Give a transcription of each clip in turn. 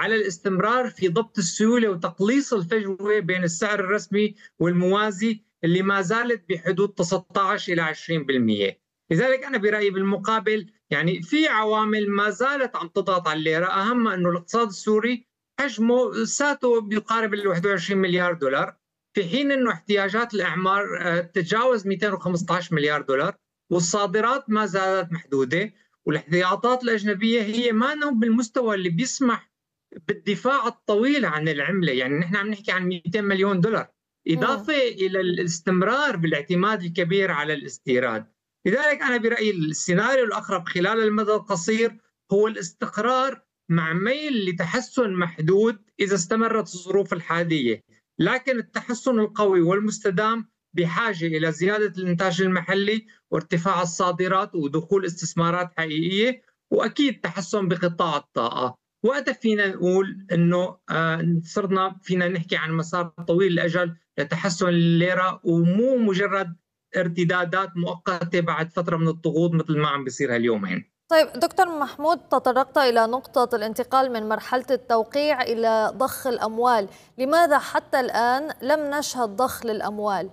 على الاستمرار في ضبط السيولة وتقليص الفجوة بين السعر الرسمي والموازي اللي ما زالت بحدود 19 إلى 20%. لذلك أنا برأيي بالمقابل يعني في عوامل ما زالت عم تضغط على الليرة، أهم أنه الاقتصاد السوري حجمه ساته بيقارب ال 21 مليار دولار، في حين أنه احتياجات الإعمار تتجاوز 215 مليار دولار، والصادرات ما زالت محدودة، والاحتياطات الأجنبية هي ما بالمستوى اللي بيسمح بالدفاع الطويل عن العملة. يعني نحن عم نحكي عن 200 مليون دولار، إضافة إلى الاستمرار بالاعتماد الكبير على الاستيراد. لذلك أنا برأيي السيناريو الأقرب خلال المدى القصير هو الاستقرار مع ميل لتحسن محدود إذا استمرت الظروف الحالية، لكن التحسن القوي والمستدام بحاجة إلى زيادة الإنتاج المحلي وارتفاع الصادرات ودخول استثمارات حقيقية، وأكيد تحسن بقطاع الطاقة. وقتها فينا نقول أنه صرنا فينا نحكي عن مسار طويل الأجل لتحسن الليرة، ومو مجرد ارتدادات مؤقتة بعد فترة من الضغوط مثل ما عم بيصير هاليومين. طيب دكتور محمود، تطرقت إلى نقطة الانتقال من مرحلة التوقيع إلى ضخ الأموال، لماذا حتى الآن لم نشهد ضخ للأموال؟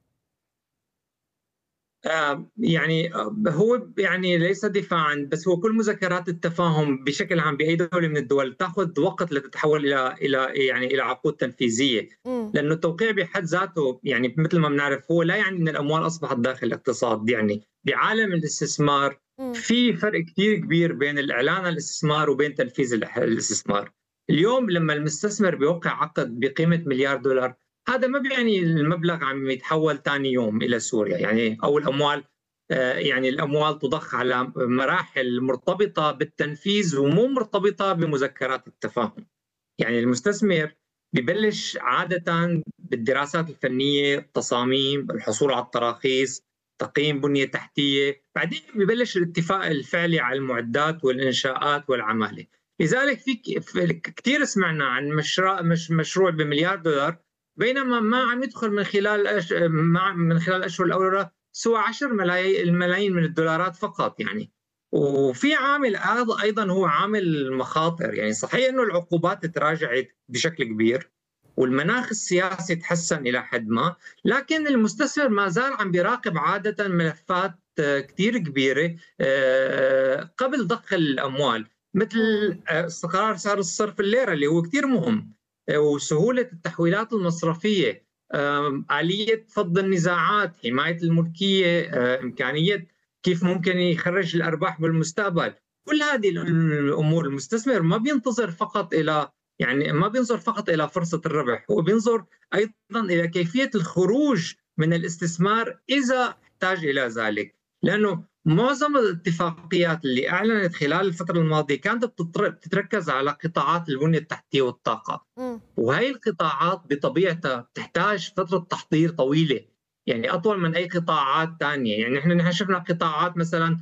يعني هو يعني ليس دفاعا، بس هو كل مذكرات التفاهم بشكل عام باي دوله من الدول تاخذ وقت لتتحول الى عقود تنفيذيه، لانه التوقيع بحد ذاته يعني مثل ما بنعرف هو لا يعني ان الاموال اصبحت داخل الاقتصاد. يعني بعالم الاستثمار في فرق كثير كبير بين الاعلان عن الاستثمار وبين تنفيذ الاستثمار. اليوم لما المستثمر بيوقع عقد بقيمه مليار دولار، هذا ما بيعني المبلغ عم يتحول ثاني يوم إلى سوريا، يعني أو الأموال يعني الأموال تضخ على مراحل مرتبطة بالتنفيذ ومو مرتبطة بمذكرات التفاهم. يعني المستثمر ببلش عادة بالدراسات الفنية، التصاميم، الحصول على التراخيص، تقييم بنية تحتية، بعدين ببلش الاتفاق الفعلي على المعدات والإنشاءات والعمالة. لذلك في كثير سمعنا عن مشروع بمليار دولار، بينما ما عم يدخل من خلال الاشهر الاولى سوى 10 ملايين من الدولارات فقط. يعني وفي عامل ايضا هو عامل المخاطر. يعني صحيح انه العقوبات تراجعت بشكل كبير والمناخ السياسي تحسن الى حد ما، لكن المستثمر ما زال عم بيراقب عاده ملفات كثير كبيره قبل ضخ الاموال، مثل استقرار سعر الصرف الليره اللي هو كثير مهم، وسهولة التحويلات المصرفية، آلية فض النزاعات، حماية الملكية، إمكانية كيف ممكن يخرج الأرباح بالمستقبل. كل هذه الأمور المستثمر ما بينتظر فقط إلى يعني ما بينظر فقط إلى فرصة الربح، هو بينظر أيضا إلى كيفية الخروج من الاستثمار إذا احتاج إلى ذلك. لأنه معظم الاتفاقيات اللي أعلنت خلال الفترة الماضية كانت بتتركز على قطاعات البنية التحتية والطاقة، وهي القطاعات بطبيعتها تحتاج فترة تحضير طويلة، يعني أطول من أي قطاعات ثانية. يعني نحن شفنا قطاعات مثلا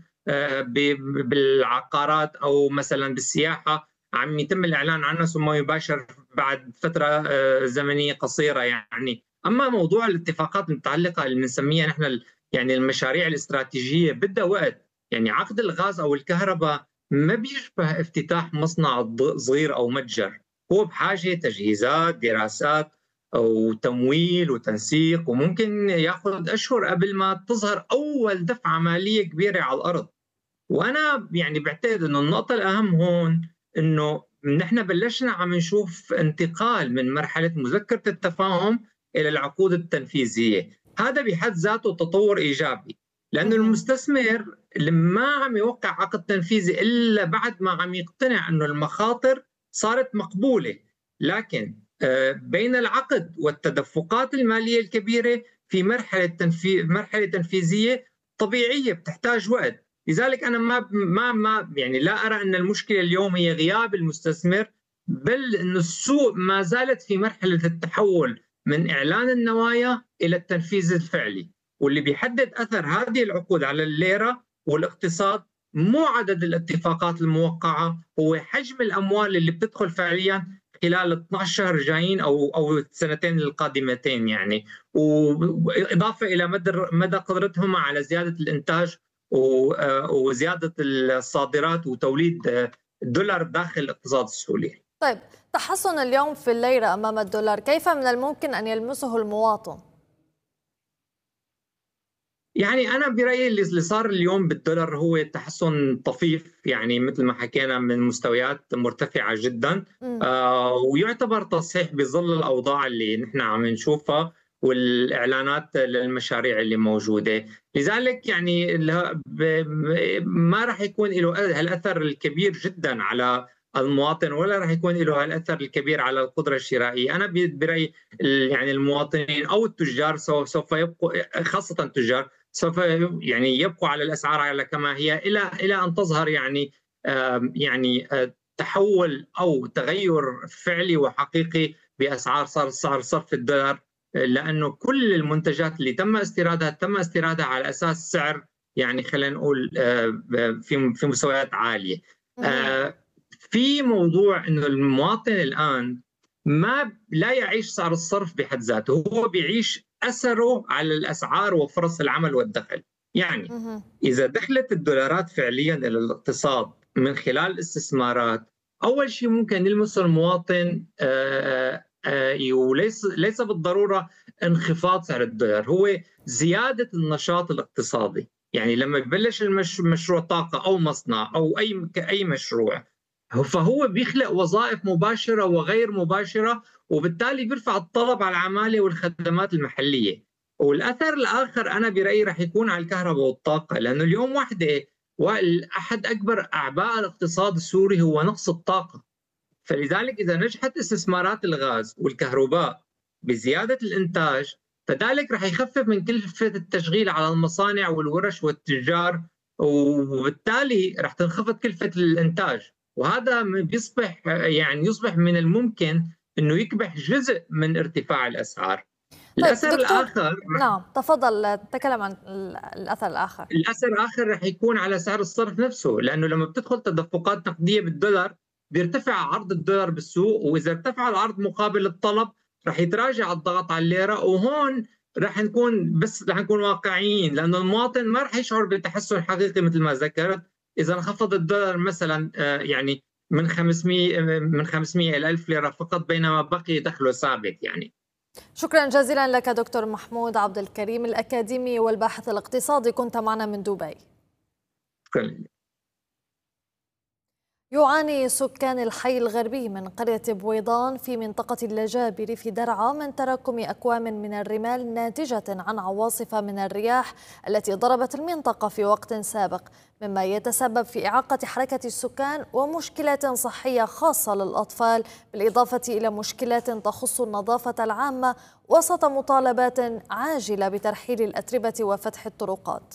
بالعقارات أو مثلا بالسياحة عم يتم الإعلان عنها ثم يباشر بعد فترة زمنية قصيرة. يعني أما موضوع الاتفاقات المتعلقة اللي بنسميها نحن يعني المشاريع الاستراتيجية بدها وقت. يعني عقد الغاز أو الكهرباء ما بيشبه افتتاح مصنع صغير أو متجر، هو بحاجة تجهيزات، دراسات وتمويل وتنسيق، وممكن ياخذ أشهر قبل ما تظهر أول دفعة مالية كبيرة على الأرض. وأنا يعني بعتقد أنه النقطة الأهم هون أنه نحن بلشنا عم نشوف انتقال من مرحلة مذكرة التفاهم إلى العقود التنفيذية. هذا بحد ذاته تطور إيجابي، لأنه المستثمر لما عم يوقع عقد تنفيذي إلا بعد ما عم يقتنع أنه المخاطر صارت مقبولة. لكن بين العقد والتدفقات المالية الكبيرة في مرحلة تنفيذية طبيعية بتحتاج وقت. لذلك أنا ما يعني لا أرى أن المشكلة اليوم هي غياب المستثمر، بل أن السوق ما زالت في مرحلة التحول من إعلان النوايا إلى التنفيذ الفعلي، واللي بيحدد أثر هذه العقود على الليرة والاقتصاد مو عدد الاتفاقات الموقعة، هو حجم الأموال اللي بتدخل فعليا خلال 12 شهر جايين أو السنتين القادمتين. يعني وإضافة إلى مدى قدرتهم على زيادة الإنتاج وزيادة الصادرات وتوليد الدولار داخل الاقتصاد السوري. طيب، تحسن اليوم في الليرة أمام الدولار كيف من الممكن أن يلمسه المواطن؟ يعني أنا برأيي اللي صار اليوم بالدولار هو تحسن طفيف، يعني مثل ما حكينا من مستويات مرتفعة جدا. مم. ويعتبر تصحيح بظل الأوضاع اللي نحن عم نشوفها والإعلانات للمشاريع اللي موجودة. لذلك يعني ما راح يكون له هالأثر الكبير جدا على المواطن، ولا راح يكون له هالأثر الكبير على القدرة الشرائية. أنا برأيي يعني المواطنين أو التجار سوف يبقوا، خاصة التجار، سوف يعني يبقوا على الاسعار على كما هي الى ان تظهر تحول او تغير فعلي وحقيقي باسعار سعر صرف الدولار. لانه كل المنتجات اللي تم استيرادها على اساس سعر، يعني خلينا نقول في مستويات عاليه. في موضوع انه المواطن الان لا يعيش سعر الصرف بحد ذاته، هو بيعيش أثره على الأسعار وفرص العمل والدخل. يعني إذا دخلت الدولارات فعليا إلى الاقتصاد من خلال استثمارات، أول شيء ممكن يلمس المواطن وليس بالضرورة انخفاض سعر الدولار، هو زيادة النشاط الاقتصادي. يعني لما يبلش مشروع طاقة أو مصنع أو أي مشروع، فهو بيخلق وظائف مباشرة وغير مباشرة، وبالتالي بيرفع الطلب على العمالة والخدمات المحلية. والأثر الآخر أنا برأيي رح يكون على الكهرباء والطاقة، لأنه اليوم أحد أكبر أعباء الاقتصاد السوري هو نقص الطاقة. فلذلك إذا نجحت استثمارات الغاز والكهرباء بزيادة الإنتاج، فذلك رح يخفف من كلفة التشغيل على المصانع والورش والتجار، وبالتالي رح تنخفض كلفة الإنتاج. وهذا يصبح من الممكن أنه يكبح جزء من ارتفاع الأسعار. طيب الأثر دكتور، الآخر، نعم تفضل تكلم عن الأثر الآخر. الأثر الآخر رح يكون على سعر الصرف نفسه، لأنه لما بتدخل تدفقات نقدية بالدولار بيرتفع عرض الدولار بالسوق، وإذا ارتفع العرض مقابل الطلب رح يتراجع الضغط على الليرة. وهون رح نكون واقعيين، لأنه المواطن ما رح يشعر بتحسن حقيقي مثل ما ذكرت إذا انخفض الدولار مثلا يعني من 500 إلى 1000 ليرة فقط، بينما بقي دخله ثابت. يعني شكرا جزيلا لك دكتور محمود عبد الكريم، الأكاديمي والباحث الاقتصادي، كنت معنا من دبي. شكرا. يعاني سكان الحي الغربي من قرية بويضان في منطقة اللجابر في درعا من تراكم أكوام من الرمال ناتجة عن عواصف من الرياح التي ضربت المنطقة في وقت سابق، مما يتسبب في إعاقة حركة السكان ومشكلات صحية خاصة للأطفال، بالإضافة إلى مشكلات تخص النظافة العامة، وسط مطالبات عاجلة بترحيل الأتربة وفتح الطرقات.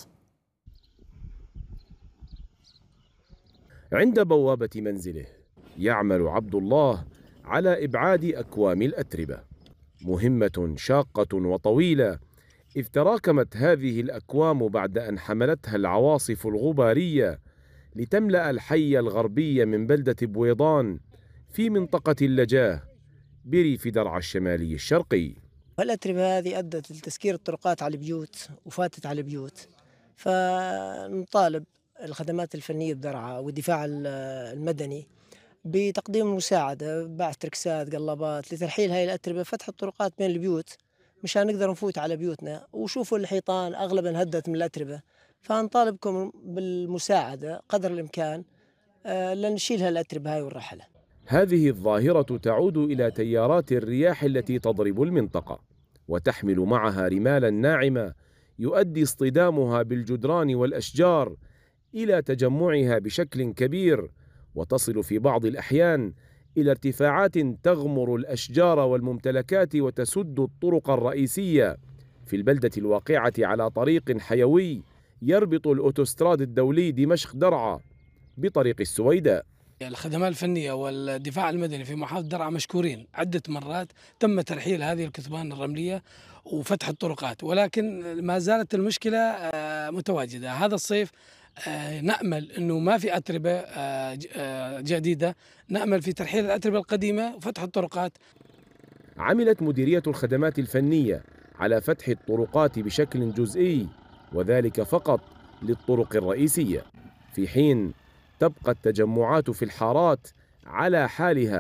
عند بوابة منزله يعمل عبد الله على إبعاد أكوام الأتربة، مهمة شاقة وطويلة، إذ تراكمت هذه الأكوام بعد أن حملتها العواصف الغبارية لتملأ الحي الغربي من بلدة بويضان في منطقة اللجاه بريف درعا الشمالي الشرقي. الأتربة هذه أدت لتسكير الطرقات على البيوت وفاتت على البيوت، فنطالب الخدمات الفنية بدرعا والدفاع المدني بتقديم المساعدة، بعث تركسات قلابات لترحيل هاي الأتربة، فتح الطرقات بين البيوت مشان نقدر نفوت على بيوتنا. وشوفوا الحيطان أغلبا انهدت من الأتربة، فنطالبكم بالمساعدة قدر الإمكان لنشيل هالأتربة هاي ونرحلها. هذه الظاهرة تعود إلى تيارات الرياح التي تضرب المنطقة وتحمل معها رمالا ناعمة يؤدي اصطدامها بالجدران والأشجار إلى تجمعها بشكل كبير، وتصل في بعض الأحيان إلى ارتفاعات تغمر الأشجار والممتلكات وتسد الطرق الرئيسية في البلدة الواقعة على طريق حيوي يربط الأوتوستراد الدولي دمشق درعا بطريق السويداء. الخدمات الفنية والدفاع المدني في محافظة درعا مشكورين، عدة مرات تم ترحيل هذه الكثبان الرملية وفتح الطرقات، ولكن ما زالت المشكلة متواجدة. هذا الصيف نأمل أنه ما في أتربة جديدة، نأمل في ترحيل الأتربة القديمة وفتح الطرقات. عملت مديرية الخدمات الفنية على فتح الطرقات بشكل جزئي، وذلك فقط للطرق الرئيسية، في حين تبقى التجمعات في الحارات على حالها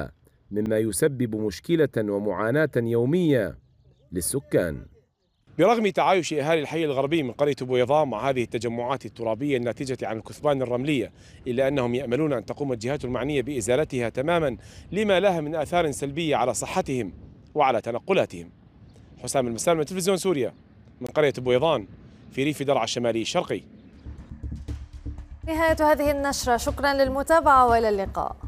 مما يسبب مشكلة ومعاناة يومية للسكان. برغم تعايش أهالي الحي الغربي من قرية بويضان مع هذه التجمعات الترابية الناتجة عن الكثبان الرملية، إلا أنهم يأملون أن تقوم الجهات المعنية بإزالتها تماما لما لها من آثار سلبية على صحتهم وعلى تنقلاتهم. حسام المسالم، تلفزيون سوريا، من قرية بويضان في ريف درعا الشمالي الشرقي. نهاية هذه النشرة، شكرا للمتابعة وإلى اللقاء.